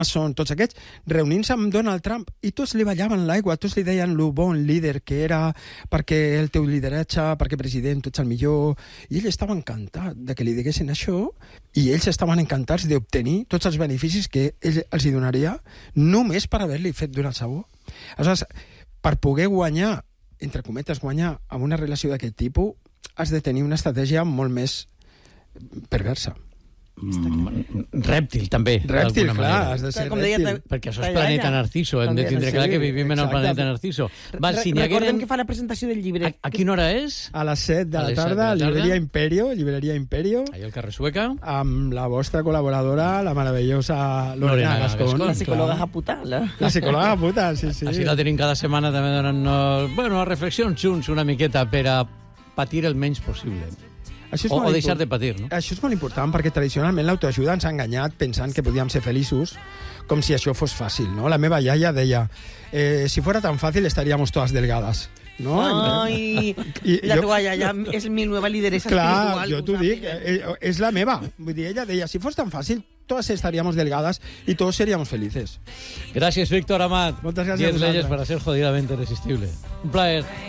són tots aquests, reunint-se amb Donald Trump, i tots li ballaven l'aigua, tots li deien lo bon líder que era, perquè el teu lideratge, perquè president, tu ets el millor, i ell estava encantat de que li diguessin això, i ells estaven encantats d'obtenir tots els beneficis que ell els hi donaria només per haver-li fet donar el sabó. Aleshores, per poder guanyar, entre cometes, guanyar amb una relació d'aquest tipus, has de tenir una estratègia molt més perversa. Rèptil, també. Rèptil, clar, has de ser rèptil. Perquè això és planeta Narciso, hem de tindre clar que vivim en el planeta Narciso. Recordem que fa la presentació del llibre. A quina hora és? A les 7 de la tarda, a Llibreria Imperio, ahí al carrer Sueca, amb la vostra col·laboradora, la meravellosa Lorena Gascón. La psicòloga japuta. La psicòloga japuta, sí. Així la tenim cada setmana, també donant reflexions junts una miqueta per a patir el menys possible. O deixar de patir, no? Això és molt important, perquè tradicionalment l'autoajuda ens ha enganyat pensant que podíem ser feliços, com si això fos fàcil, no? La meva iaia deia, si fuera tan fácil estaríamos todas delgadas. ¿No? Ai, la teva iaia és mi nueva lideresa espiritual. Clar, jo t'ho dic, és la meva. Vull dir, ella deia, si fos tan fàcil, todas estaríamos delgadas y todos seríamos felices. Gracias, Víctor Amat. Moltes gràcies a 10 leyes para ser jodidamente irresistible. Un plaer.